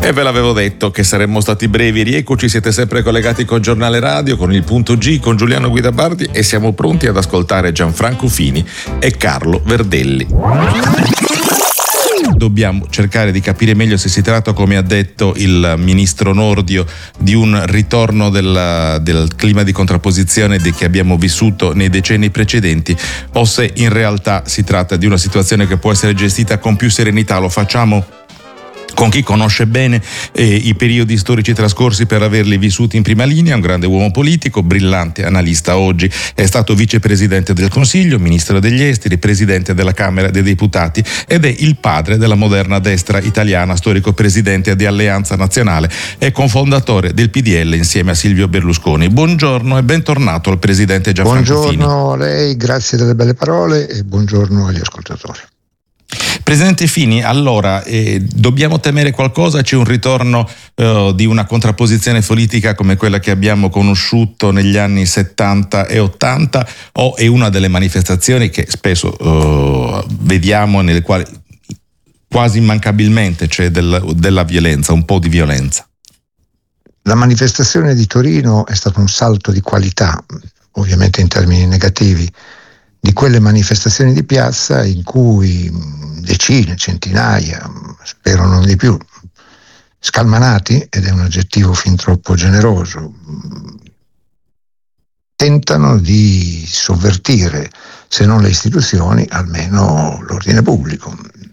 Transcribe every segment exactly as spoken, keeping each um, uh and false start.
E ve l'avevo detto che saremmo stati brevi. Rieccoci, siete sempre collegati con Giornale Radio, con il Punto G, con Giuliano Guidabardi, e siamo pronti ad ascoltare Gianfranco Fini e Carlo Verdelli. Dobbiamo cercare di capire meglio se si tratta, come ha detto il ministro Nordio, di un ritorno del, del clima di contrapposizione che abbiamo vissuto nei decenni precedenti, o se in realtà si tratta di una situazione che può essere gestita con più serenità. Lo facciamo con chi conosce bene eh, i periodi storici trascorsi per averli vissuti in prima linea. Un grande uomo politico, brillante analista. Oggi è stato vicepresidente del Consiglio, ministro degli esteri, presidente della Camera dei Deputati ed è il padre della moderna destra italiana, storico presidente di Alleanza Nazionale e cofondatore del P D L insieme a Silvio Berlusconi. Buongiorno e bentornato al presidente Gianfranco Fini. Buongiorno a lei, grazie delle belle parole e buongiorno agli ascoltatori. Presidente Fini, allora eh, dobbiamo temere qualcosa? C'è un ritorno eh, di una contrapposizione politica come quella che abbiamo conosciuto negli anni settanta e ottanta, o è una delle manifestazioni che spesso eh, vediamo nelle quali quasi immancabilmente c'è del, della violenza, un po' di violenza? La manifestazione di Torino è stato un salto di qualità, ovviamente in termini negativi, di quelle manifestazioni di piazza in cui decine, centinaia, spero non di più, scalmanati, ed è un aggettivo fin troppo generoso, tentano di sovvertire, se non le istituzioni, almeno l'ordine pubblico.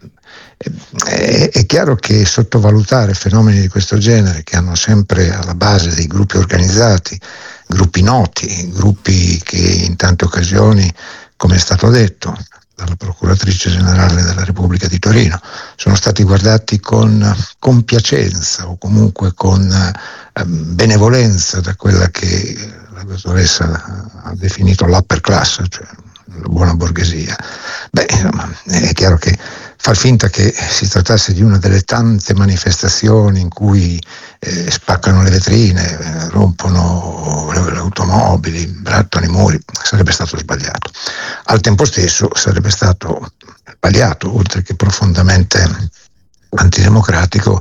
È, è chiaro che sottovalutare fenomeni di questo genere, che hanno sempre alla base dei gruppi organizzati, gruppi noti, gruppi che in tante occasioni, come è stato detto dalla Procuratrice Generale della Repubblica di Torino, sono stati guardati con compiacenza o comunque con eh, benevolenza da quella che la dottoressa ha definito l'upper class, cioè la buona borghesia. Beh, insomma, è chiaro che far finta che si trattasse di una delle tante manifestazioni in cui eh, spaccano le vetrine, eh, rompono le, le automobili, brattano i muri, sarebbe stato sbagliato. Al tempo stesso sarebbe stato sbagliato, oltre che profondamente antidemocratico,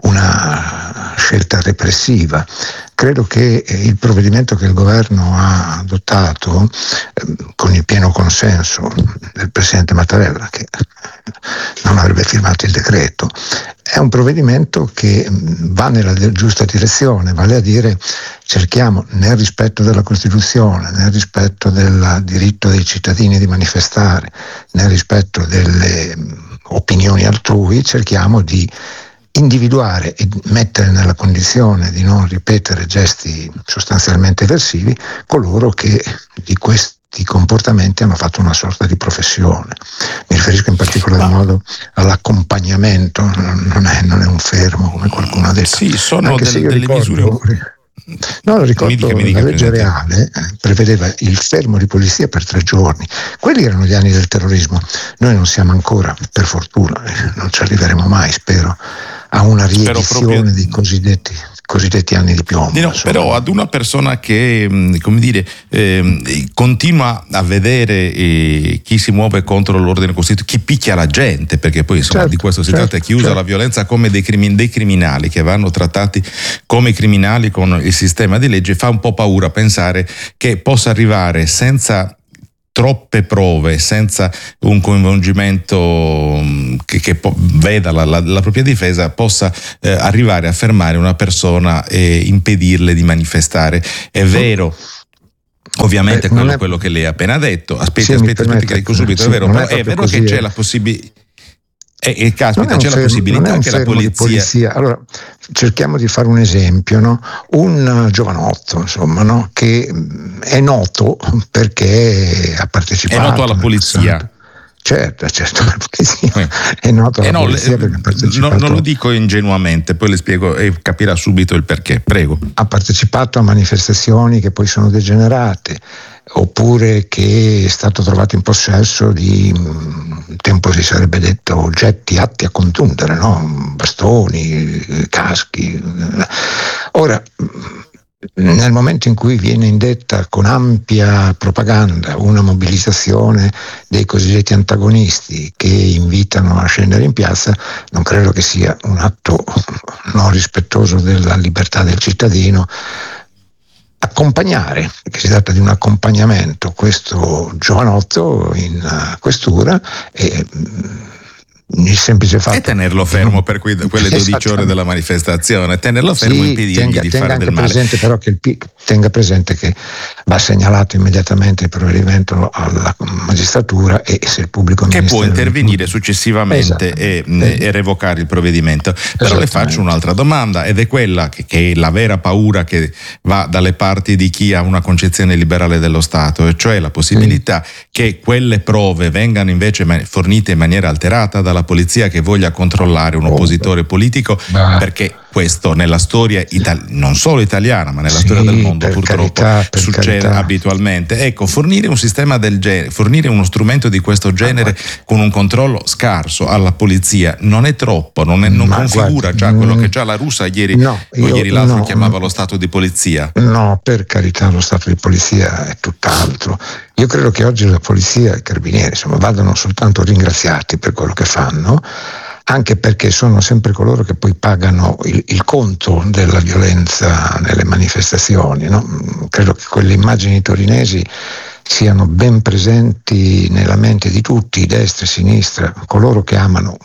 una scelta repressiva. Credo che il provvedimento che il governo ha adottato, eh, con il pieno consenso del Presidente Mattarella, che non avrebbe firmato il decreto, è un provvedimento che va nella giusta direzione, vale a dire cerchiamo, nel rispetto della Costituzione, nel rispetto del diritto dei cittadini di manifestare, nel rispetto delle opinioni altrui, cerchiamo di individuare e mettere nella condizione di non ripetere gesti sostanzialmente eversivi coloro che di questi comportamenti hanno fatto una sorta di professione. Mi riferisco in particolar modo all'accompagnamento, non è, non è un fermo come qualcuno ha detto. Sì, sono Anche delle, se io delle ricordo, misure. No, ricordo mi dica, mi dica, la legge Presidente. reale prevedeva il fermo di polizia per tre giorni. Quelli erano gli anni del terrorismo. Noi non siamo ancora, per fortuna, non ci arriveremo mai, spero, a una riedizione proprio dei cosiddetti cosiddetti anni di piombo. No, però ad una persona che, come dire, eh, continua a vedere eh, chi si muove contro l'ordine costituzionale, chi picchia la gente, perché poi insomma certo, di questo si certo, tratta, chi usa certo. la violenza come dei, crimin- dei criminali che vanno trattati come criminali con il sistema di legge, fa un po' paura pensare che possa arrivare senza troppe prove, senza un coinvolgimento che, che po- veda la, la, la propria difesa, possa eh, arrivare a fermare una persona e impedirle di manifestare. È vero, ovviamente, Beh, quello, è... quello che lei ha appena detto. Aspetti, sì, aspetti, aspetti che dico subito. Sì, è vero, però è, è vero così, che c'è eh. la possibilità. E, e caspita, c'è fermo, la possibilità che la polizia... polizia. Allora, cerchiamo di fare un esempio, no? Un giovanotto, insomma, no? Che è noto perché ha partecipato. È noto alla polizia. Certo, certo, la polizia eh. è noto alla eh no, polizia le, perché ha partecipato. No, non lo dico ingenuamente, poi le spiego e capirà subito il perché. Prego. Ha partecipato a manifestazioni che poi sono degenerate, oppure che è stato trovato in possesso di, un tempo si sarebbe detto, oggetti atti a contundere, no? Bastoni, caschi. Ora, nel momento in cui viene indetta con ampia propaganda una mobilitazione dei cosiddetti antagonisti che invitano a scendere in piazza, non credo che sia un atto non rispettoso della libertà del cittadino accompagnare, che si tratta di un accompagnamento, questo giovanotto in uh, questura e il semplice fatto e tenerlo fermo per que- quelle dodici ore della manifestazione, tenerlo fermo sì, e impedirgli tenga, di tenga fare anche del male. Presente, però che il, tenga presente che va segnalato immediatamente il provvedimento alla magistratura e se il pubblico che ministero può intervenire successivamente e, e revocare il provvedimento. Però le faccio un'altra domanda ed è quella che, che è la vera paura che va dalle parti di chi ha una concezione liberale dello Stato, e cioè la possibilità sì. che quelle prove vengano invece fornite in maniera alterata dalla polizia che voglia controllare un oppositore oh, politico, bah. perché questo nella storia itali- non solo italiana ma nella sì, storia del mondo purtroppo carità, succede carità. abitualmente. Ecco, fornire un sistema del genere, fornire uno strumento di questo genere ah, con un controllo scarso alla polizia non è troppo, non, è, non configura guardi, già quello che già la Russa ieri no, o ieri l'altro no, chiamava lo stato di polizia? No, per carità, lo stato di polizia è tutt'altro. Io credo che oggi la polizia e i carabinieri insomma vadano soltanto ringraziati per quello che fanno, anche perché sono sempre coloro che poi pagano il, il conto della violenza nelle manifestazioni, no? Credo che quelle immagini torinesi siano ben presenti nella mente di tutti, destra e sinistra, coloro che amano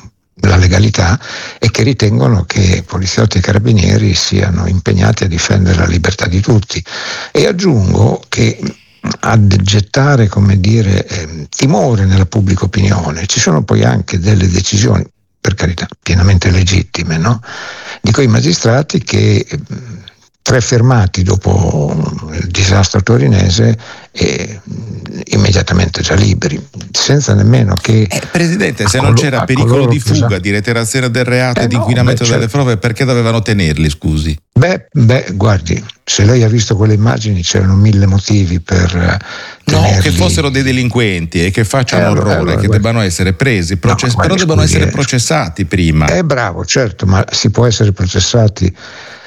la legalità e che ritengono che poliziotti e carabinieri siano impegnati a difendere la libertà di tutti. E aggiungo che a gettare, come dire, eh, timore nella pubblica opinione ci sono poi anche delle decisioni, per carità, pienamente legittime, no? Di quei magistrati che eh, tre fermati dopo il disastro torinese e immediatamente già liberi, senza nemmeno che eh, Presidente, se non colo- c'era pericolo di fuga, sa- di reiterazione del reato e eh di no, inquinamento beh, delle certo. prove, perché dovevano tenerli, scusi? Beh, beh, guardi, se lei ha visto quelle immagini c'erano mille motivi per tenerli. No, che fossero dei delinquenti e che facciano eh, allora, orrore, allora, che debbano essere presi, process- no, però devono essere processati prima. Eh bravo, certo, ma si può essere processati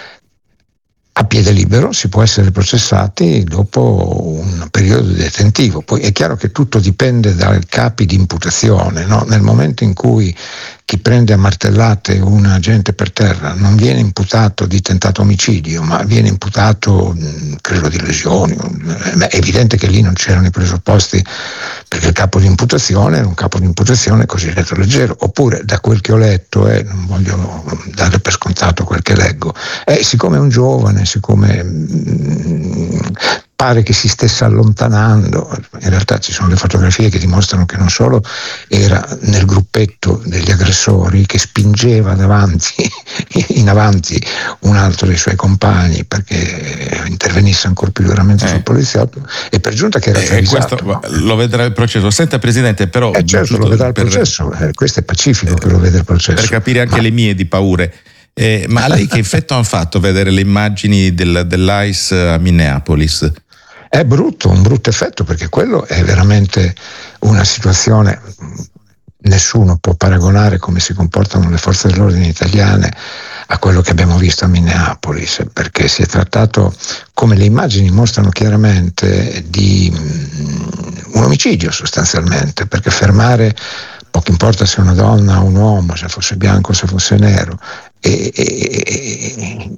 a piede libero, si può essere processati dopo un periodo detentivo. Poi è chiaro che tutto dipende dai capi di imputazione, no? Nel momento in cui chi prende a martellate un agente per terra non viene imputato di tentato omicidio, ma viene imputato, credo, di lesioni, è evidente che lì non c'erano i presupposti, perché il capo di imputazione era un capo di imputazione cosiddetto leggero. Oppure, da quel che ho letto, e eh, non voglio dare per scontato quel che leggo, eh, siccome è un giovane, siccome mh, pare che si stesse allontanando, in realtà ci sono le fotografie che dimostrano che non solo era nel gruppetto degli aggressori, che spingeva davanti, in avanti un altro dei suoi compagni perché intervenisse ancora più duramente eh. sul poliziotto, e per giunta che era eh, questo no? Lo vedrà il processo. Senta, Presidente, però eh certo lo vedrà il per, processo, eh, questo è pacifico eh, che lo vede il processo, per capire anche ma... le mie di paure. Eh, ma lei che effetto ha fatto vedere le immagini del, dell'A I S a Minneapolis? È brutto, un brutto effetto, perché quello è veramente una situazione, nessuno può paragonare come si comportano le forze dell'ordine italiane a quello che abbiamo visto a Minneapolis, perché si è trattato, come le immagini mostrano chiaramente, di un omicidio sostanzialmente, perché fermare, poco importa se è una donna o un uomo, se fosse bianco o se fosse nero, e, e, e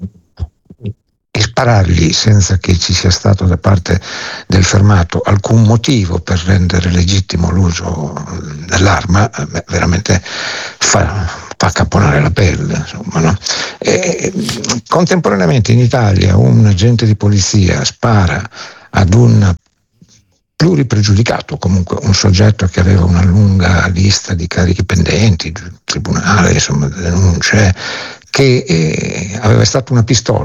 e sparargli senza che ci sia stato da parte del fermato alcun motivo per rendere legittimo l'uso dell'arma, beh, veramente fa, fa caponare la pelle, insomma, no? E, contemporaneamente in Italia un agente di polizia spara ad un pluripregiudicato, comunque un soggetto che aveva una lunga lista di carichi pendenti, tribunale, insomma, denunce, che eh, aveva estratto una pistola